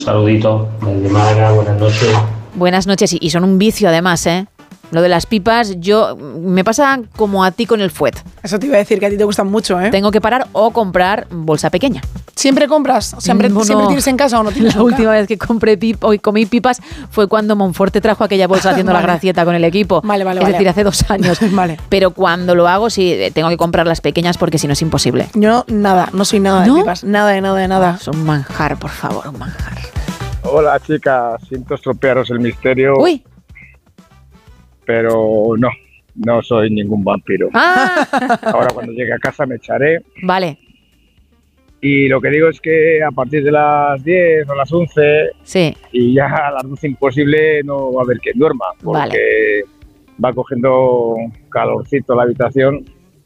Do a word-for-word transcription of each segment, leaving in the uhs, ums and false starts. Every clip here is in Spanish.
Saludito desde Málaga, buenas noches. Buenas noches, y son un vicio además, ¿eh? Lo de las pipas, yo me pasa como a ti con el fuet. Eso te iba a decir, que a ti te gustan mucho, ¿eh? Tengo que parar o comprar bolsa pequeña. ¿Siempre compras? ¿Siempre, no, ¿siempre no. tienes en casa o no tienes? La nunca? última vez que compré pip, hoy comí pipas fue cuando Monforte trajo aquella bolsa haciendo Vale. la gracieta con el equipo. Vale, vale, Es vale. decir, hace dos años. Vale. Pero cuando lo hago, sí, tengo que comprar las pequeñas porque si no es imposible. Yo nada, no soy nada ¿No? de pipas. Nada de nada de nada. Es un manjar, por favor, un manjar. Hola chicas, siento estropearos el misterio, Uy. pero no, no soy ningún vampiro. Ah, Ahora cuando llegue a casa me echaré vale, y lo que digo es que a partir de las diez o las once sí. y ya a las doce imposible no va a haber quien duerma, porque Vale. va cogiendo calorcito la habitación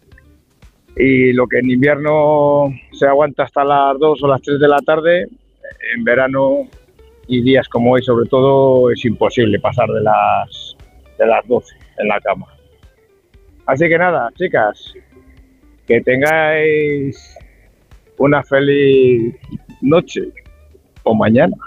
y lo que en invierno se aguanta hasta las dos o las tres de la tarde, en verano y días como hoy sobre todo es imposible pasar de las de las doce en la cama. Así que nada, chicas, que tengáis una feliz noche o mañana.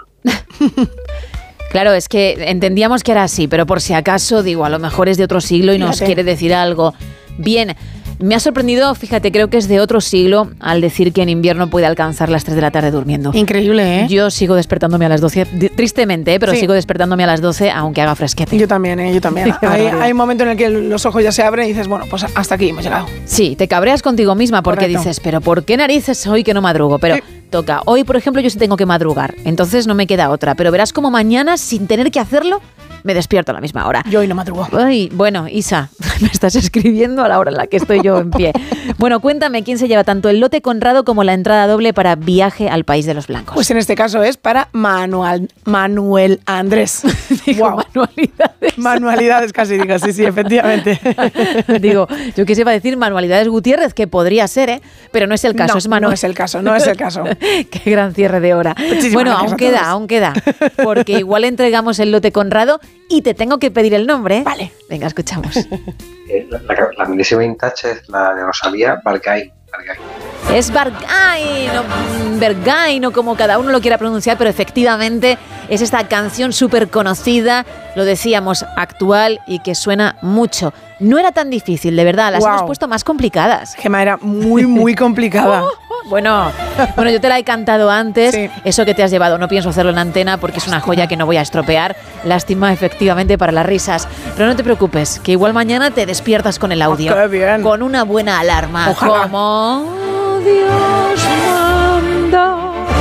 Claro, es que entendíamos que era así, pero por si acaso, digo, a lo mejor es de otro siglo y nos Fíjate. quiere decir algo. Bien, me ha sorprendido, fíjate, creo que es de otro siglo al decir que en invierno puede alcanzar las tres de la tarde durmiendo. Increíble, ¿eh? Yo sigo despertándome a las doce, di- tristemente, ¿eh? pero Sí. sigo despertándome a las doce aunque haga fresquete. Yo también, ¿eh? Yo también. Qué hay, barbaridad. hay un momento en el que los ojos ya se abren y dices, bueno, pues hasta aquí hemos llegado. Sí, te cabreas contigo misma porque Correcto. dices, pero ¿por qué narices hoy que no madrugo? Pero Sí. toca. Hoy, por ejemplo, yo sí tengo que madrugar, entonces no me queda otra. Pero verás como mañana, sin tener que hacerlo, me despierto a la misma hora. Yo hoy no madrugo. Ay, bueno, Isa, me estás escribiendo a la hora en la que estoy yo en pie. Bueno, cuéntame, ¿quién se lleva tanto el lote Conrado como la entrada doble para Viaje al País de los Blancos? Pues en este caso es para Manuel, Manuel Andrés. Digo, Guau. manualidades. Manualidades casi, digo, sí, sí, efectivamente. Digo, yo quisiera decir Manualidades Gutiérrez, que podría ser, ¿eh? Pero no es el caso, No, es Manuel. no es el caso, no es el caso. Qué gran cierre de hora. Muchísimas Bueno, gracias aún a queda, todos. aún queda. Porque igual entregamos el lote Conrado y te tengo que pedir el nombre, ¿eh? Vale. Venga, escuchamos. Eh, la, la, la mismísima Vintage es la de Rosalía, Bargay. Bargay. Es Bergain, o Bergain, o como cada uno lo quiera pronunciar, pero efectivamente es esta canción súper conocida, lo decíamos, actual y que suena mucho. No era tan difícil, de verdad, las Guau. hemos puesto más complicadas. Gema, era muy, muy complicada. Bueno, bueno, yo te la he cantado antes, Sí. eso que te has llevado, no pienso hacerlo en antena porque es una joya que no voy a estropear, lástima efectivamente para las risas, pero no te preocupes, que igual mañana te despiertas con el audio, qué bien. con una buena alarma, Ojalá. como Dios manda.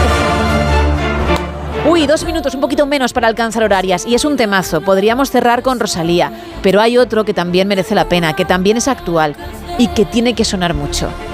Uy, dos minutos, un poquito menos para alcanzar horarias. Y es un temazo. Podríamos cerrar con Rosalía. Pero hay otro que también merece la pena, que también es actual y que tiene que sonar mucho.